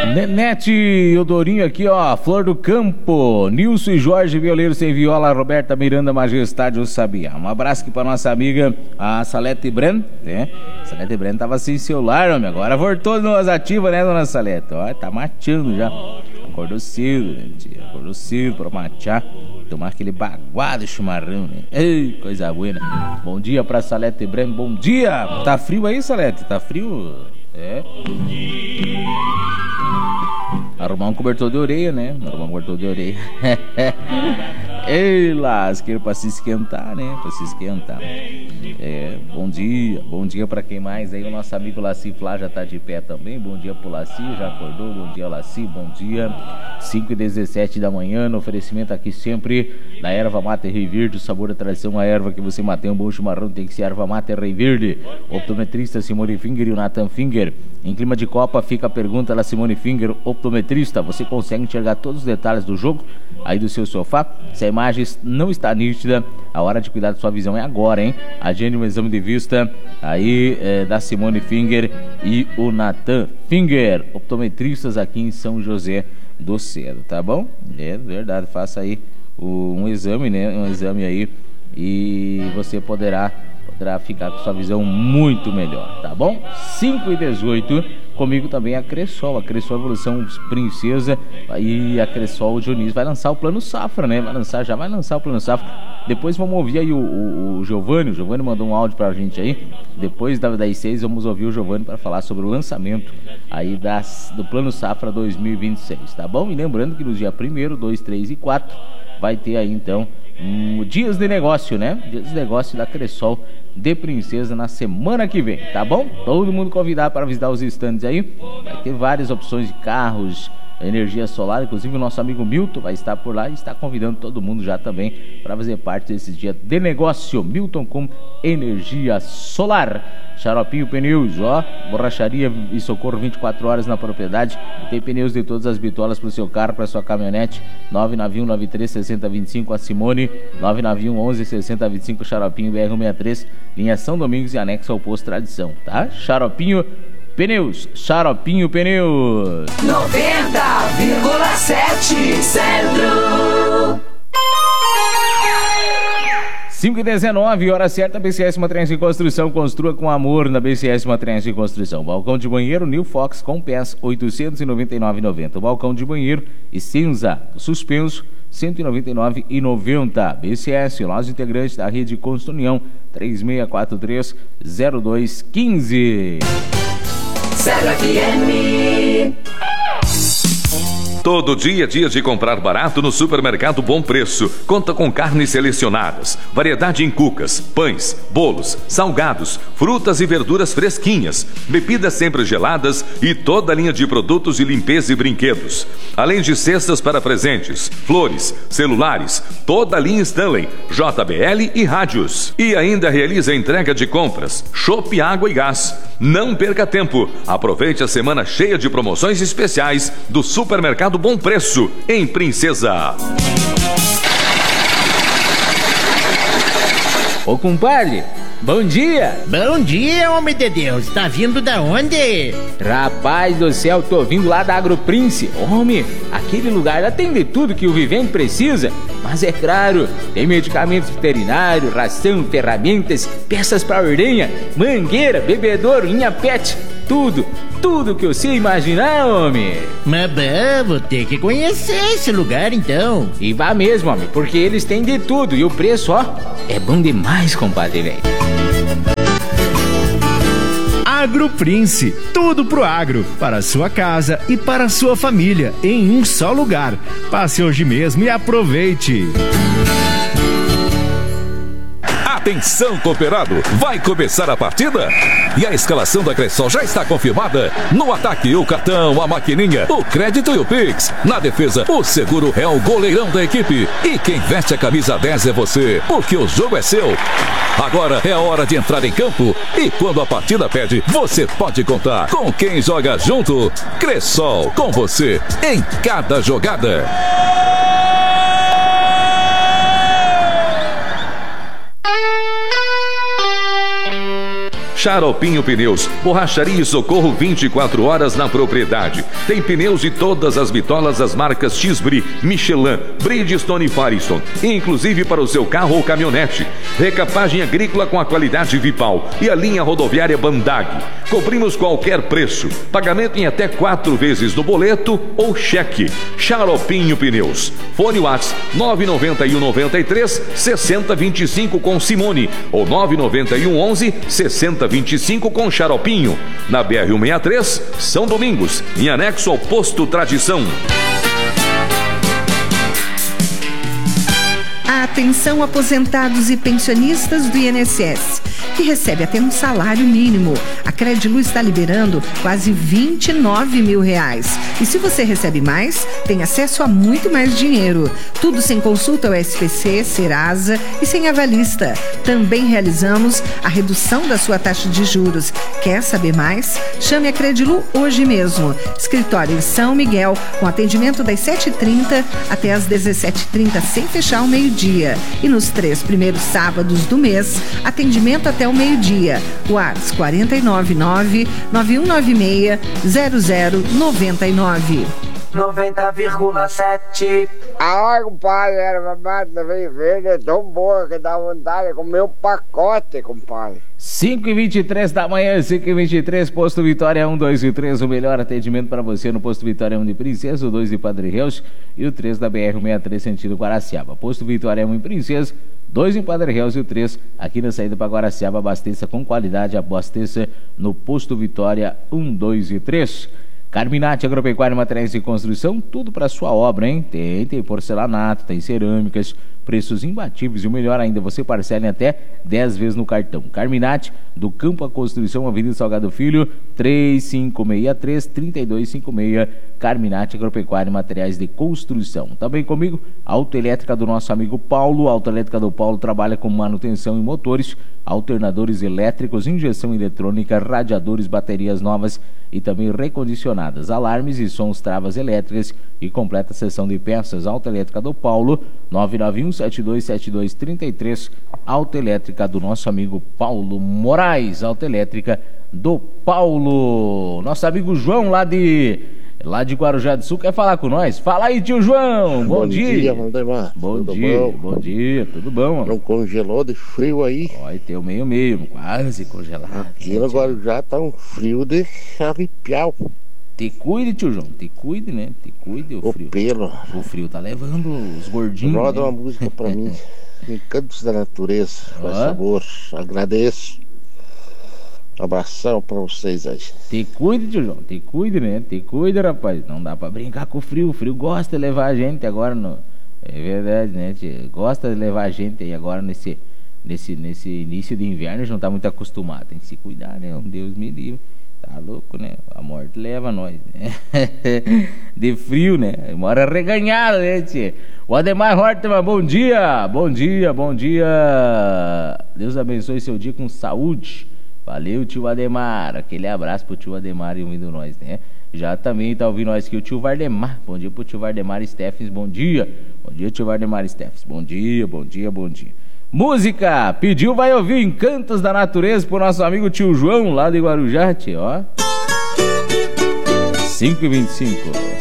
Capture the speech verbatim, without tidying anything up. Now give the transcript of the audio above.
Nenete, Odorinho aqui, ó, Flor do Campo, Nilson e Jorge, violeiro sem viola, Roberta Miranda, Majestade, eu sabia. Um abraço aqui pra nossa amiga, a Salete Bren, né? Salete Bren tava sem celular, homem, agora voltou nas ativas, né, dona Salete? Ó, tá mateando já. Acordou cedo, né, tia? Acordou cedo pra matear, tomar aquele baguado chimarrão, né? Ei, coisa boa. Bom dia pra Salete Bren, bom dia! Tá frio aí, Salete? Tá frio? É. Arrumar um cobertor de orelha, né? Arrumar um cobertor de orelha. Ei, lasqueiro, pra se esquentar, né? Pra se esquentar. É, bom dia, bom dia pra quem mais aí. O nosso amigo Laci Flá já tá de pé também. Bom dia pro Laci, já acordou. Bom dia, Laci, bom dia. cinco e dezessete da manhã, no oferecimento aqui sempre da Erva Mate Rei Verde. O sabor da tradição, a erva que você mate um bom chimarrão tem que ser Erva Mate Rei Verde. Optometrista Simone Finger e o Nathan Finger. Em clima de Copa fica a pergunta da Simone Finger, optometrista. Você consegue enxergar todos os detalhes do jogo aí do seu sofá? Se a imagem não está nítida, a hora de cuidar da sua visão é agora, hein? Agende um exame de vista aí é, da Simone Finger e o Nathan Finger, optometristas aqui em São José do Cedro, tá bom? É verdade, faça aí o, um exame, né? Um exame aí e você poderá poderá ficar com sua visão muito melhor, tá bom? cinco e dezoito, comigo também a Cressol, a Cressol Evolução Princesa e a Cressol Dionísio vai lançar o Plano Safra, né? Vai lançar, já vai lançar o Plano Safra. Depois vamos ouvir aí o, o, o Giovanni, o Giovanni mandou um áudio pra gente aí. Depois das seis vamos ouvir o Giovanni para falar sobre o lançamento aí das, do Plano Safra dois mil e vinte e seis, tá bom? E lembrando que nos dias primeiro, dois, três e quatro vai ter aí então um, dias de negócio, né? Dias de negócio da Cressol de Princesa na semana que vem, tá bom? Todo mundo convidado para visitar os estandes aí. Vai ter várias opções de carros, energia solar, inclusive o nosso amigo Milton vai estar por lá e está convidando todo mundo já também para fazer parte desse dia de negócio. Milton com energia solar. Xaropinho Pneus, ó, borracharia e socorro vinte e quatro horas na propriedade. Tem pneus de todas as bitolas para o seu carro, para sua caminhonete. nove nove um nove três seis zero dois cinco, a Simone. nove nove um onze seis zero dois cinco, Xaropinho B R cento e sessenta e três, linha São Domingos e anexo ao posto Tradição, tá? Xaropinho Pneus, Xaropinho Pneus. noventa vírgula sete Centro. cinco e dezenove, hora certa, B C S Materiais de Construção, construa com amor na B C S Materiais de Construção. Balcão de banheiro New Fox com pés, oitocentos e noventa e nove reais e noventa centavos. Balcão de banheiro e cinza suspenso, cento e noventa e nove reais e noventa centavos. B C S, loja integrante da rede Construnião, três seis quatro três zero dois um cinco. Zero F M. Todo dia é dia de comprar barato no Supermercado Bom Preço. Conta com carnes selecionadas, variedade em cucas, pães, bolos, salgados, frutas e verduras fresquinhas, bebidas sempre geladas e toda a linha de produtos de limpeza e brinquedos. Além de cestas para presentes, flores, celulares, toda a linha Stanley, J B L e rádios. E ainda realiza a entrega de compras, chopp, água e gás. Não perca tempo. Aproveite a semana cheia de promoções especiais do Supermercado Bom Preço, em Princesa. Ô compadre, bom dia. Bom dia, homem de Deus. Tá vindo da onde? Rapaz do céu, tô vindo lá da AgroPrince. Homem, aquele lugar lá tem de tudo que o vivente precisa. Mas é claro, tem medicamentos veterinários, ração, ferramentas, peças para ordenha, mangueira, bebedouro, linha pet, tudo, tudo que você imaginar, homem. Mas bom, vou ter que conhecer esse lugar então. E vá mesmo, homem, porque eles têm de tudo e o preço, ó, é bom demais, compadre, velho. AgroPrince, tudo pro agro, para a sua casa e para a sua família, em um só lugar. Passe hoje mesmo e aproveite. Atenção, cooperado, vai começar a partida? E a escalação da Cressol já está confirmada? No ataque, o cartão, a maquininha, o crédito e o Pix. Na defesa, o seguro é o goleirão da equipe. E quem veste a camisa dez é você, porque o jogo é seu. Agora é a hora de entrar em campo e quando a partida pede, você pode contar com quem joga junto. Cressol, com você em cada jogada. Xaropinho Pneus, borracharia e socorro vinte e quatro horas na propriedade. Tem pneus de todas as bitolas das marcas X-Bri, Michelin, Bridgestone e Firestone, inclusive para o seu carro ou caminhonete. Recapagem agrícola com a qualidade Vipal e a linha rodoviária Bandag. Cobrimos qualquer preço, pagamento em até quatro vezes no boleto ou cheque. Xaropinho Pneus. Fone WhatsApp nove nove um nove três seis zero dois cinco com Simone ou nove nove um onze seis zero dois cinco com Xaropinho. Na B R cento e sessenta e três, São Domingos, em anexo ao Posto Tradição. Atenção aposentados e pensionistas do I N S S, que recebe até um salário mínimo. A Credilu está liberando quase vinte e nove mil reais. E se você recebe mais, tem acesso a muito mais dinheiro. Tudo sem consulta ao S P C, Serasa e sem avalista. Também realizamos a redução da sua taxa de juros. Quer saber mais? Chame a Credilu hoje mesmo. Escritório em São Miguel, com atendimento das sete e trinta até as dezessete e trinta, sem fechar ao meio-dia. E nos três primeiros sábados do mês, atendimento até o meio-dia. WhatsApp quatro nove nove, nove um nove seis, zero zero nove nove. noventa vírgula sete. Ah, compadre, era uma mata verde, é tão boa que dá vontade de comer um pacote, compadre. cinco e vinte e três da manhã, cinco e vinte e três, Posto Vitória um, dois e três, o melhor atendimento para você no Posto Vitória um de Princesa, o dois de Padre Reus e o três da B R cento e sessenta e três, sentido Guaraciaba. Posto Vitória um em Princesa, dois em Padre Reus e o três aqui na saída para Guaraciaba. Abasteça com qualidade, abasteça no Posto Vitória um, dois e três. Carminati Agropecuária e Materiais de Construção, tudo para sua obra, hein? Tem, tem porcelanato, tem cerâmicas, preços imbatíveis e o melhor ainda, você parcela em até dez vezes no cartão. Carminati, do Campo à Construção, Avenida Salgado Filho, três cinco seis três, três dois cinco seis, Carminati Agropecuária e Materiais de Construção. Também comigo, Autoelétrica do nosso amigo Paulo. A Autoelétrica do Paulo trabalha com manutenção em motores, alternadores elétricos, injeção eletrônica, radiadores, baterias novas e também recondicionadas, alarmes e sons, travas elétricas e completa seção de peças. Autoelétrica do Paulo, nove nove um, sete dois sete dois, três três, Autoelétrica do nosso amigo Paulo Moraes. Autoelétrica do Paulo. Nosso amigo João lá de lá de Guarujá do Sul quer falar com nós. Fala aí, tio João. Bom, bom dia. dia Valdemar. Bom tudo dia, bom? bom dia, tudo bom? Não congelou de frio aí? Olha, tem o meio meio, quase congelado. Aqui no Guarujá tá um frio de arrepiar. Te cuide, tio João, te cuide, né? Te cuide o, o frio. pelo. O frio tá levando os gordinhos. Roda né? uma música pra mim. Encantos da natureza, faz Ó. sabor. Agradeço. Abração pra vocês aí. Te cuide, tio João, te cuide, né? Te cuide, rapaz. Não dá pra brincar com o frio. O frio gosta de levar a gente agora no... É verdade, né, tio? Gosta de levar a gente aí agora nesse, nesse, nesse início de inverno. A gente não tá muito acostumado. Tem que se cuidar, né? Deus me livre. Tá louco, né? A morte leva nós, né? De frio, né? Mora reganhado, né, tio? O Ademar Hortman, bom dia! Bom dia, bom dia! Deus abençoe seu dia com saúde. Valeu, tio Ademar. Aquele abraço pro tio Ademar e ouvindo nós, né? Já também tá ouvindo nós aqui o tio Vardemar. Bom dia pro tio Vardemar Steffens, bom dia. Bom dia, tio Vardemar Steffens. Bom dia, bom dia, bom dia. Música, pediu, vai ouvir Encantos da Natureza pro nosso amigo tio João, lá de Guarujá, tio, ó. cinco e vinte e cinco.